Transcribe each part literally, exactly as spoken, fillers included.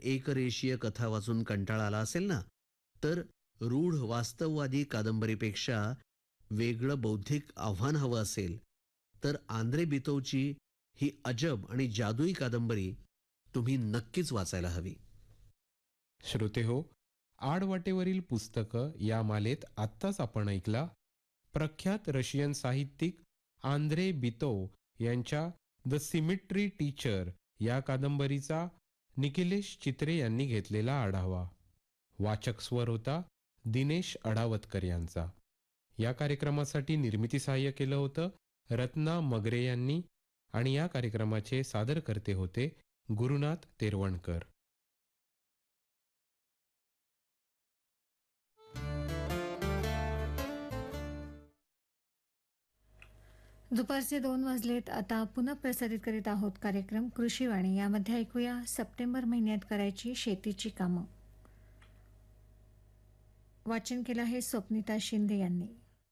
एकरेषीय कथा वाचून कंटाळा आला असेल ना, तर रूढ वास्तववादी कादंबरीपेक्षा वेगळं बौद्धिक आव्हान हवं असेल, तर आंद्रे बितोची ही अजब आणि जादुई कादंबरी तुम्ही नक्कीच वाचायला हवी. श्रोते हो, आडवाटेवरील पुस्तकं या मालेत आत्ताच आपण ऐकला प्रख्यात रशियन साहित्यिक आंद्रे बितोव यांच्या द सिमिट्री टीचर या कादंबरीचा निखिलेश चित्रे यांनी घेतलेला आढावा. वाचक स्वर होता दिनेश अडावतकर यांचा. या कार्यक्रमासाठी निर्मिती सहाय्य केलं होतं रत्ना मगरे यांनी आणि या कार्यक्रमाचे सादरकर्ते होते गुरुनाथ तेरवणकर. दुपारचे दोन वाजलेत. आता पुन्हा प्रसारित करीत आहोत कार्यक्रम कृषीवाणी. यामध्ये ऐकूया सप्टेंबर महिन्यात करायची शेतीची कामं. वाचन केलं आहे स्वप्निता शिंदे यांनी.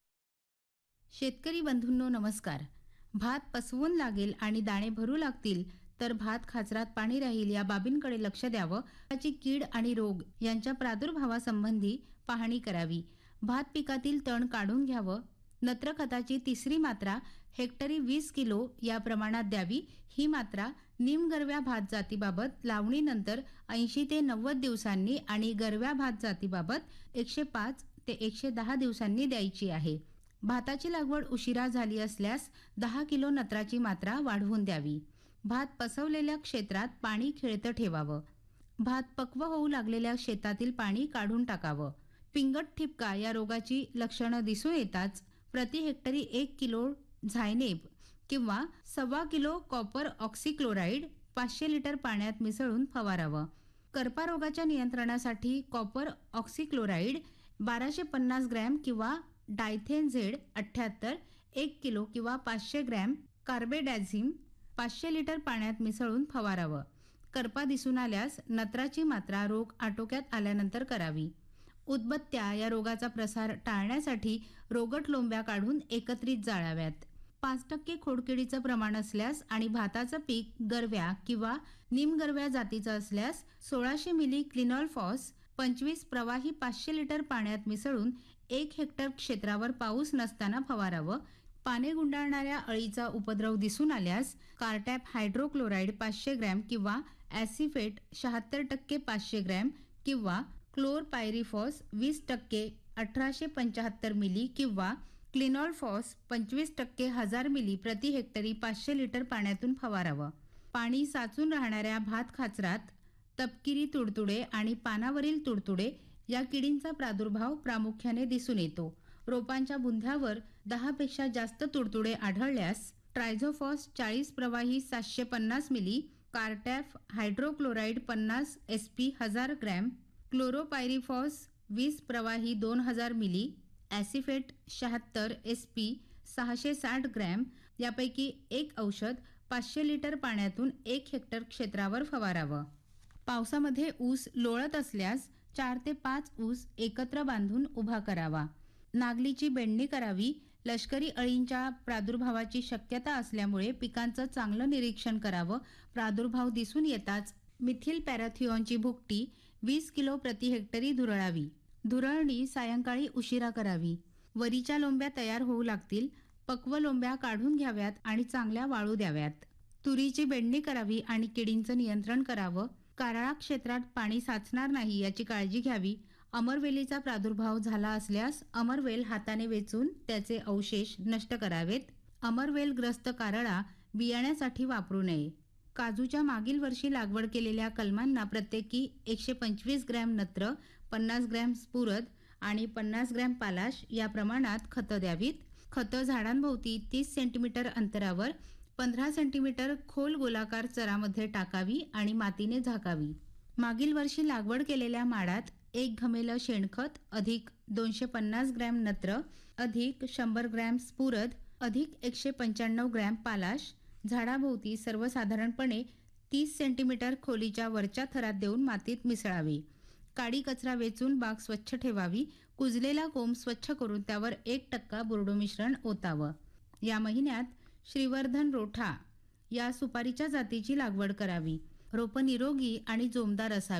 शेतकरी बंधूंनो नमस्कार. भात पसवून लागेल आणि दाणे भरू लागतील तर भात खाचरात पाणी राहील या बाबींकडे लक्ष द्यावं. त्याची कीड आणि रोग यांच्या प्रादुर्भावासंबंधी पाहणी करावी. भात पिकातील तण काढून घ्यावं. नत्र खताची तिसरी मात्रा हेक्टरी वीस किलो या प्रमाणात द्यावी. ही मात्रा निमगरव्या भात जातीबाबत लावणीनंतर ऐंशी ते नव्वद दिवसांनी आणि गरव्या भात जातीबाबत एकशे पाच ते एकशे दहा दिवसांनी द्यायची आहे. भाताची लागवड उशिरा झाली असल्यास दहा किलो नत्राची मात्रा वाढवून द्यावी. भात पसवलेल्या क्षेत्रात पाणी खेळतं ठेवावं. भात पक्व होऊ लागलेल्या शेतातील पाणी काढून टाकावं. पिंगट ठिपका या रोगाची लक्षणं दिसून येताच प्रति हेक्टरी एक किलो झायनेब किंवा सव्वा किलो कॉपर ऑक्सिक्लोराईड पाचशे लिटर पाण्यात मिसळून फवारावं. करपा रोगाच्या नियंत्रणासाठी कॉपर ऑक्सिक्लोराईड बाराशे पन्नास ग्रॅम किंवा डायथेनझेड अठ्ठ्याहत्तर एक किलो किंवा पाचशे ग्रॅम कार्बेडॅझिम पाचशे लिटर पाण्यात मिसळून फवारावं. करपा दिसून आल्यास नत्राची मात्रा रोग आटोक्यात आल्यानंतर करावी. उदबत्त्या या रोगाचा प्रसार टाळण्यासाठी रोगट लोंब्या काढून एकत्रित जाळाव्यात. पाच टक्के खोडकिडीचं प्रमाण असल्यास आणि भाताचं पीक गरव्या किंवा निमगरव्या जातीचं असल्यास सोळाशे मिली क्लिनॉलफॉस पंचवीस प्रवाही पाचशे लिटर पाण्यात मिसळून एक हेक्टर क्षेत्रावर पाऊस नसताना फवारावं. पाने गुंडाळणाऱ्या अळीचा उपद्रव दिसून आल्यास कार्टॅप हायड्रोक्लोराईड पाचशे ग्रॅम किंवा ॲसिफेट शहात्तर टक्के पाचशे ग्रॅम किंवा क्लोरपायरिफॉस वीस टक्के अठराशे पंच्याहत्तर मिली किंवा क्लिनॉलफॉस पंचवीस टक्के हजार मिली प्रति हेक्टरी पाचशे लिटर पाण्यातून फवारावं. पाणी साचून राहणाऱ्या भात खाचरात तपकिरी तुडतुडे आणि पानावरील तुडतुडे या किडींचा प्रादुर्भाव प्रामुख्याने दिसून येतो. रोपांच्या बुंध्यावर दहा पेक्षा जास्त तुडतुडे आढळल्यास ट्रायझोफॉस चाळीस प्रवाही सातशे पन्नास मिली, कार्टॅफ हायड्रोक्लोराईड पन्नास एस पी हजार ग्रॅम, क्लोरोपायरिफॉस वीस प्रवाही दोन हजार मिली, ॲसिफेट शहात्तर एस पी सहाशे साठ ग्रॅम यापैकी एक औषध पाचशे लिटर पाण्यातून एक हेक्टर क्षेत्रावर फवारावं. पावसामध्ये ऊस लोळत असल्यास चार ते पाच ऊस एकत्र बांधून उभा करावा. नागलीची बेंडणी करावी. लष्करी अळींच्या प्रादुर्भावाची शक्यता असल्यामुळे पिकांचं चांगलं निरीक्षण करावं. प्रादुर्भाव दिसून येताच मिथिल पॅराथिऑनची भुकटी वीस किलो प्रति हेक्टरी धुरळावी. धुरळणी सायंकाळी उशिरा करावी. वरीच्या लोंब्या तयार होऊ लागतील. पक्व लोंब्या काढून घ्याव्यात आणि चांगल्या वाळू द्याव्यात. तुरीची बेंडणी करावी आणि किडींचं नियंत्रण करावं. कारळा क्षेत्रात पाणी साचणार नाही याची काळजी घ्यावी. अमरवेलीचा प्रादुर्भाव झाला असल्यास अमरवेल हाताने वेचून त्याचे अवशेष नष्ट करावेत. अमरवेलग्रस्त कारळा बियाण्यासाठी वापरू नये. काजूच्या मागील वर्षी लागवड केलेल्या कलमांना प्रत्येकी एकशे पंचवीस ग्रॅम नत्र, पन्नास ग्रॅम स्फुरद आणि पन्नास ग्रॅम पालाश या प्रमाणात खतं द्यावीत. खतं झाडांभोवती तीस सेंटीमीटर अंतरावर पंधरा सेंटीमीटर खोल गोलाकार चरामध्ये टाकावी आणि मातीने झाकावी. मागील वर्षी लागवड केलेल्या माडात एक घमेलं शेणखत अधिक दोनशे पन्नास ग्रॅम नत्र अधिक शंभर ग्रॅम स्फुरद अधिक एकशे पंच्याण्णव ग्रॅम पालाश झाडाभोवती सर्वसाधारणपणे तीस सेंटीमीटर खोलीच्या वरच्या थरात देऊन मातीत मिसळावी. काडी कचरा वेचून बाग स्वच्छ ठेवावी. कुजलेला कोंब स्वच्छ करून त्यावर एक टक्का बोर्डो मिश्रण ओतावं. या महिन्यात श्रीवर्धन रोठा या सुपारीच्या जातीची लागवड करावी. रोपं निरोगी आणि जोमदार असावी.